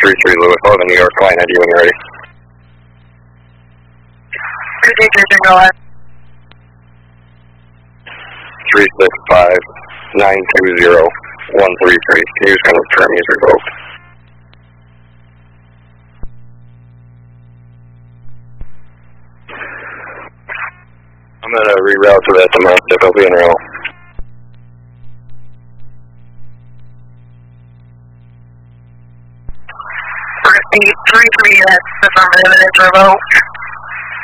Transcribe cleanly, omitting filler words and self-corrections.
33 Lewis, 11 New York, line ID when you're ready. 365-920-133. Can you just confirm he's revoked? I'm going to reroute to that tomorrow, if I'll be in row. Receipt 33, that's affirmative, it's revoked.